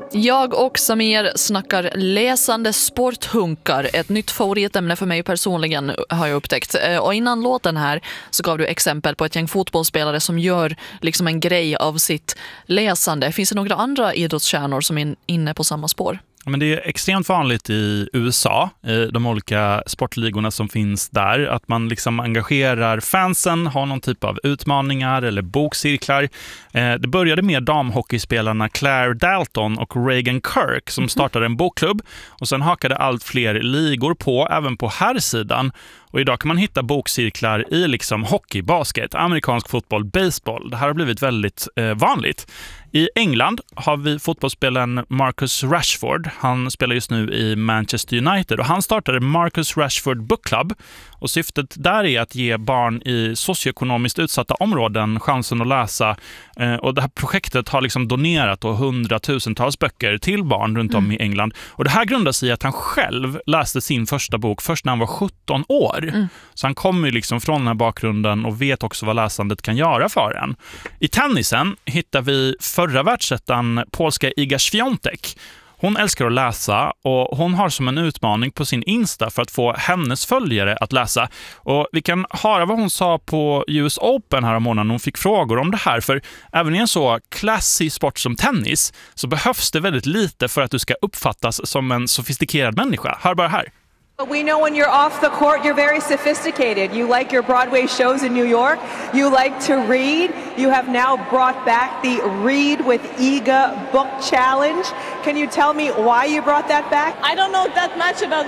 Jag och Samir snackar läsande sporthunkar. Ett nytt favoritämne för mig personligen har jag upptäckt. Och innan låten här så gav du exempel på ett gäng fotbollsspelare som gör liksom en grej av sitt läsande. Finns det några andra idrottskärnor som är inne på samma spår? Men det är extremt vanligt i USA, i de olika sportligorna som finns där, att man liksom engagerar fansen, har någon typ av utmaningar eller bokcirklar. Det började med damhockeyspelarna Claire Dalton och Reagan Kirk som startade en bokklubb, och sen hakade allt fler ligor på, även på herrsidan. Och idag kan man hitta bokcirklar i liksom hockey, basket, amerikansk fotboll, baseball. Det här har blivit väldigt vanligt. I England har vi fotbollsspelaren Marcus Rashford. Han spelar just nu i Manchester United och han startade Marcus Rashford Book Club. Och syftet där är att ge barn i socioekonomiskt utsatta områden chansen att läsa. Och det här projektet har liksom donerat 100,000-tals böcker till barn runt om i England. Och det här grundar sig i att han själv läste sin första bok först när han var 17 år. Så han kommer ju liksom från den här bakgrunden och vet också vad läsandet kan göra för en. I tennisen hittar vi förra världsettan polska Iga Świątek. Hon älskar att läsa och hon har som en utmaning på sin Insta för att få hennes följare att läsa. Och vi kan höra vad hon sa på US Open här om månaden. Hon fick frågor om det här, för även i en så klassisk sport som tennis så behövs det väldigt lite för att du ska uppfattas som en sofistikerad människa. Hör bara här. We know when you're off the court, you're very sophisticated. You like your Broadway shows in New York. You like to read. You have now brought back the Read with Iga book challenge. Can you tell me why you brought that back? I don't know that much about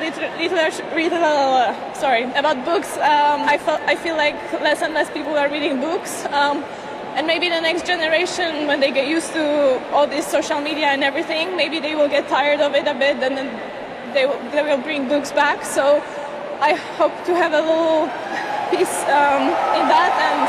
about books. I feel like less and less people are reading books. And maybe the next generation, when they get used to all this social media and everything, maybe they will get tired of it a bit, and then they will bring books back. So I hope to have a little piece in that. And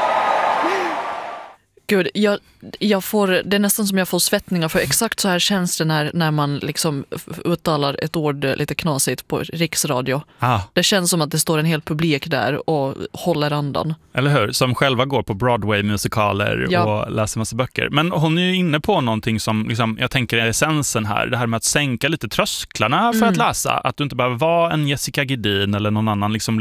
Gud, jag får, det är nästan som jag får svettningar, för exakt så här känns det när man liksom uttalar ett ord lite knasigt på riksradio. Det känns som att det står en hel publik där och håller andan. Eller hur? Som själva går på Broadway-musikaler och läser massa böcker. Men hon är ju inne på någonting som liksom, jag tänker är essensen här. Det här med att sänka lite trösklarna för att läsa. Att du inte behöver vara en Jessica Gedin eller någon annan liksom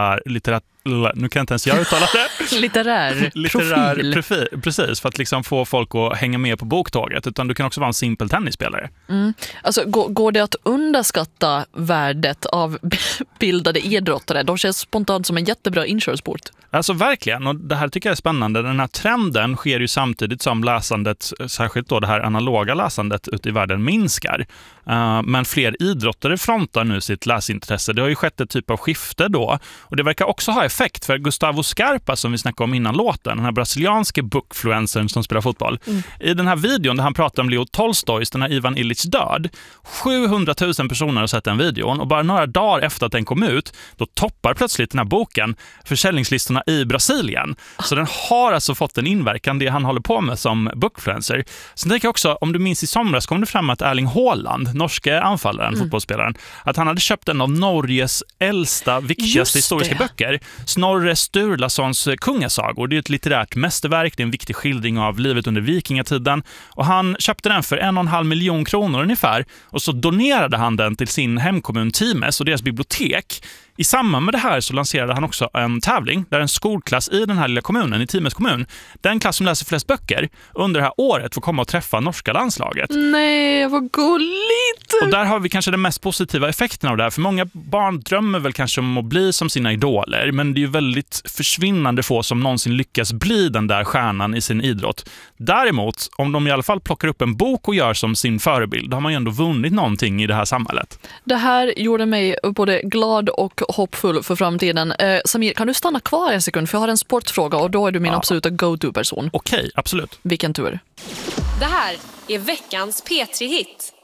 nu kan jag inte ens jag uttala det. Litterär profil. Precis, för att liksom få folk att hänga med på boktåget. Utan du kan också vara en simpel tennisspelare. Alltså, går det att underskatta värdet av bildade idrottare? De känns spontant som en jättebra inkörsport. Alltså verkligen, och det här tycker jag är spännande. Den här trenden sker ju samtidigt som läsandet, särskilt då det här analoga läsandet ute i världen, minskar. Men fler idrottare frontar nu sitt läsintresse. Det har ju skett ett typ av skifte då. Och det verkar också ha effekt, för Gustavo Scarpa som vi snackade om innan låten, den här brasilianske bookfluencern som spelar fotboll. I den här videon där han pratar om Leo Tolstojs, den här Ivan Illich död, 700 000 personer har sett den videon, och bara några dagar efter att den kom ut, då toppar plötsligt den här boken försäljningslistorna i Brasilien. Så den har alltså fått en inverkan, det han håller på med som bookfluencer. Sen tänker jag också, om du minns i somras kom det fram att Erling Haaland, norske anfallaren, fotbollsspelaren, att han hade köpt en av Norges äldsta, viktigaste historiska böcker, Snorre Sturlasons kungasagor. Det är ett litterärt mästerverk, det är en viktig skildring av livet under vikingatiden, och han köpte den för 1,5 miljon kronor ungefär, och så donerade han den till sin hemkommun Times och deras bibliotek. I samband med det här så lanserade han också en tävling där en skolklass i den här lilla kommunen, i Times kommun, den klass som läser flest böcker under det här året får komma och träffa norska landslaget. Nej, vad gulligt! Och där har vi kanske den mest positiva effekten av det här. För många barn drömmer väl kanske om att bli som sina idoler, men det är ju väldigt försvinnande få som någonsin lyckas bli den där stjärnan i sin idrott. Däremot, om de i alla fall plockar upp en bok och gör som sin förebild, då har man ju ändå vunnit någonting i det här samhället. Det här gjorde mig både glad och hoppfull för framtiden. Samir, kan du stanna kvar en sekund? För jag har en sportfråga och då är du min absoluta go-to-person. Okej, absolut. Vilken tur? Det här är veckans P3-hit.